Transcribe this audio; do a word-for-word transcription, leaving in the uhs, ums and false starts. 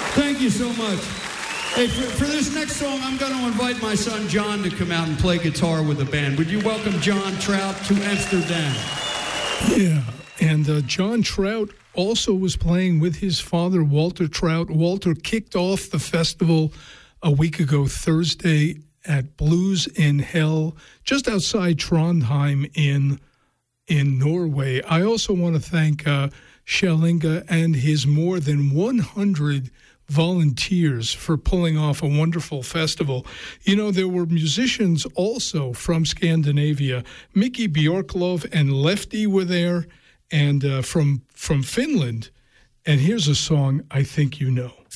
Thank you so much. Hey, for, for this next song, I'm going to invite my son John to come out and play guitar with the band. Would you welcome John Trout to Amsterdam? Yeah, and uh, John Trout also was playing with his father, Walter Trout. Walter kicked off the festival a week ago, Thursday, at Blues in Hell, just outside Trondheim in in Norway. I also want to thank uh, Kjell Inge and his more than one hundred volunteers for pulling off a wonderful festival. You know, there were musicians also from Scandinavia. Mickey Bjorklov and Lefty were there, and uh, from from Finland. And here's a song I think you know.